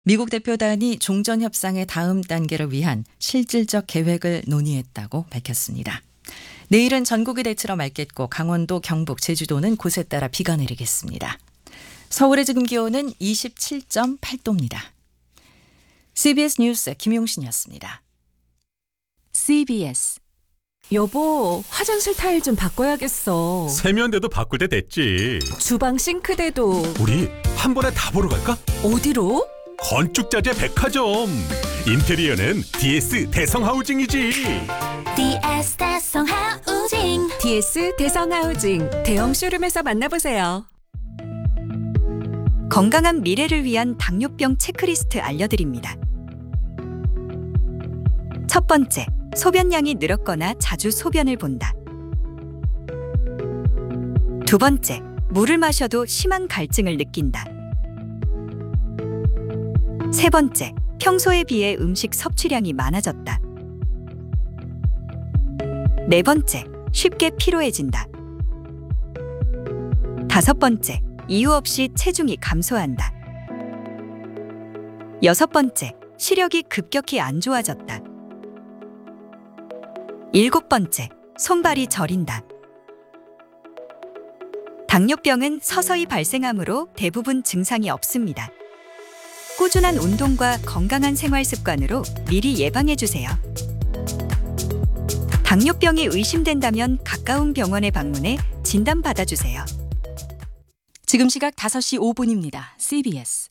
미국 대표단이 종전 협상의 다음 단계를 위한 실질적 계획을 논의했다고 밝혔습니다. 내일은 전국이 대체로 맑겠고 강원도, 경북, 제주도는 곳에 따라 비가 내리겠습니다. 서울의 지금 기온은 27.8도입니다. CBS 뉴스 김용신이었습니다. CBS. 여보, 화장실 타일 좀 바꿔야겠어. 세면대도 바꿀 때 됐지. 주방 싱크대도. 우리 한 번에 다 보러 갈까? 어디로? 건축자재 백화점. 인테리어는 DS 대성하우징이지. DS 대성하우징. DS 대성하우징. 대형 쇼룸에서 만나보세요. 건강한 미래를 위한 당뇨병 체크리스트 알려드립니다. 첫 번째, 소변량이 늘었거나 자주 소변을 본다. 두 번째, 물을 마셔도 심한 갈증을 느낀다. 세 번째, 평소에 비해 음식 섭취량이 많아졌다. 네 번째, 쉽게 피로해진다. 다섯 번째, 이유 없이 체중이 감소한다. 여섯 번째, 시력이 급격히 안 좋아졌다. 일곱 번째, 손발이 저린다. 당뇨병은 서서히 발생하므로 대부분 증상이 없습니다. 꾸준한 운동과 건강한 생활 습관으로 미리 예방해 주세요. 당뇨병이 의심된다면 가까운 병원에 방문해 진단 받아주세요. 지금 시각 5시 5분입니다. CBS